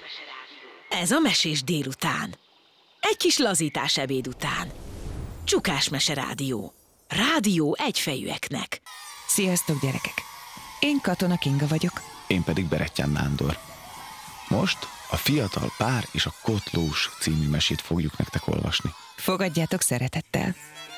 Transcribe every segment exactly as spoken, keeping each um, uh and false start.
Ez a Mesés délután. Egy kis lazítás ebéd után. Csukás Mese Rádió. Rádió egyfejűeknek. Sziasztok, gyerekek! Én Katona Kinga vagyok. Én pedig Berettyán Nándor. Most a Fiatal pár és a Kotlós című mesét fogjuk nektek olvasni. Fogadjátok szeretettel.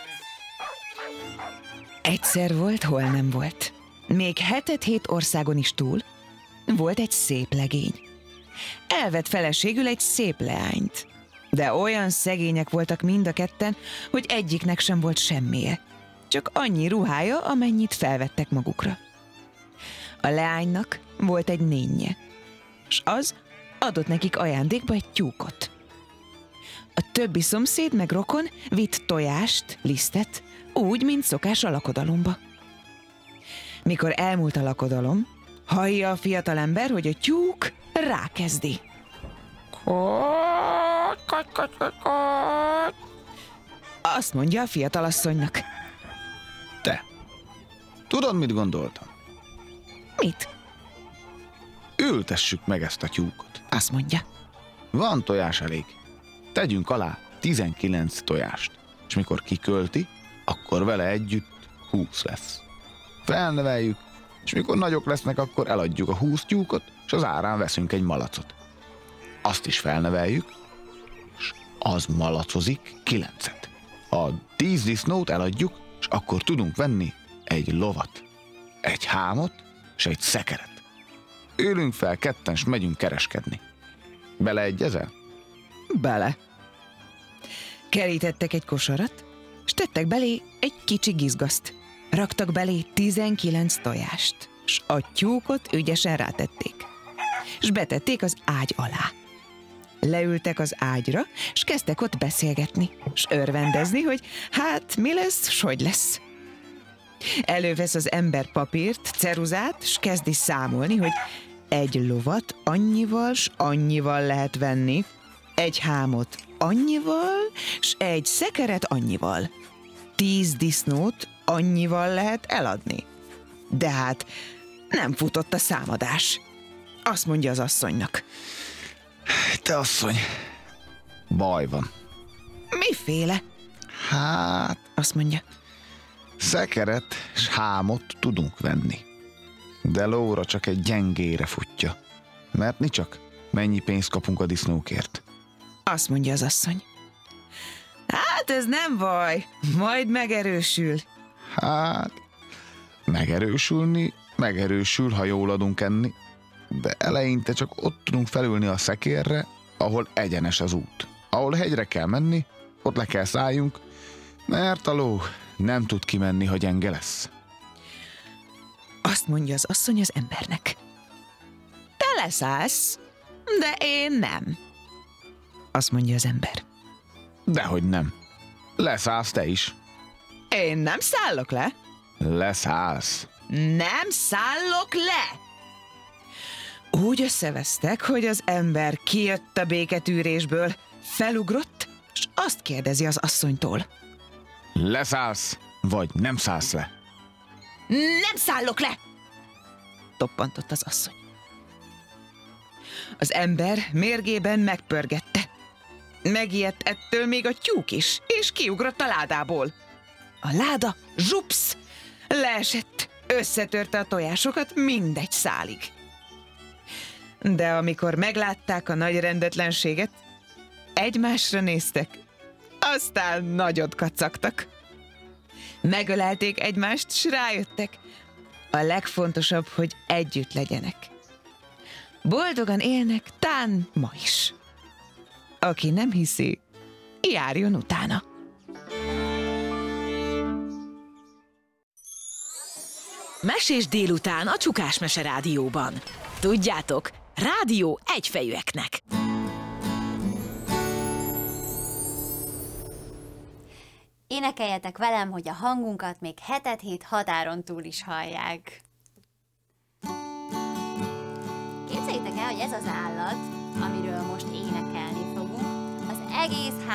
Egyszer volt, hol nem volt. Még hetet-hét országon is túl volt egy szép legény. Elvett feleségül egy szép leányt. De olyan szegények voltak mind a ketten, hogy egyiknek sem volt semmije. Csak annyi ruhája, amennyit felvettek magukra. A leánynak volt egy nénje, s az adott nekik ajándékba egy tyúkot. A többi szomszéd meg rokon vitt tojást, lisztet, úgy, mint szokás a lakodalomba. Mikor elmúlt a lakodalom, hallja a fiatalember, hogy a tyúk rákezdi. Azt mondja a fiatalasszonynak. Te, tudod, mit gondoltam? Mit? Ültessük meg ezt a tyúkot. Azt mondja. Van tojás elég. Tegyünk alá tizenkilenc tojást, és mikor kikölti, akkor vele együtt húsz lesz. Felneveljük, és mikor nagyok lesznek, akkor eladjuk a húsz tyúkot, és az árán veszünk egy malacot. Azt is felneveljük, és az malacozik kilencet. A tíz disznót eladjuk, és akkor tudunk venni egy lovat, egy hámot, és egy szekeret. Ülünk fel ketten, s megyünk kereskedni. Beleegyezel? Bele. Kerítettek egy kosarat, s tettek belé egy kicsi gizgaszt. Raktak belé tizenkilenc tojást, s a tyúkot ügyesen rátették. S betették az ágy alá. Leültek az ágyra, s kezdtek ott beszélgetni, s örvendezni, hogy hát mi lesz, s hogy lesz. Elővesz az ember papírt, ceruzát, s kezdi számolni, hogy egy lovat annyival, s annyival lehet venni, egy hámot annyival, s egy szekeret annyival. Tíz disznót annyival lehet eladni. De hát nem futott a számadás. Azt mondja az asszonynak. Te asszony, baj van. Miféle? Hát, Azt mondja. szekeret s hámot tudunk venni, de lóra csak egy gyengére futja, mert ni csak mennyi pénzt kapunk a disznókért. Azt mondja az asszony. Hát ez nem baj, majd megerősül. Hát, megerősülni, megerősül, ha jól adunk enni, de eleinte csak ott tudunk felülni a szekérre, ahol egyenes az út. Ahol hegyre kell menni, ott le kell szálljunk, mert a ló nem tud kimenni, ha gyenge lesz. Azt mondja az asszony az embernek. Te leszállsz, de én nem. Azt mondja az ember. Dehogy nem. Leszállsz te is. Én nem szállok le. Leszállsz. Nem szállok le! Úgy összevesztek, hogy az ember kijött a béketűrésből, felugrott, és azt kérdezi az asszonytól. Leszállsz, vagy nem szállsz le? Nem szállok le! Toppantott az asszony. Az ember mérgében megpörgette. Megijedt ettől még a tyúk is, és kiugrott a ládából. A láda zsupsz! Leesett, összetörte a tojásokat mindegy szálig. De amikor meglátták a nagy rendetlenséget, egymásra néztek, aztán nagyot kacagtak. Megölelték egymást, s rájöttek. A legfontosabb, hogy együtt legyenek. Boldogan élnek tán ma is. Aki nem hiszi, járjon utána. Mesés délután a Csukás Mese Rádióban. Tudjátok, rádió egyfejűeknek. Énekeljetek velem, hogy a hangunkat még hetet-hét határon túl is hallják. Képzeljétek el, hogy ez az állat, amiről most énekelni fogunk, az egész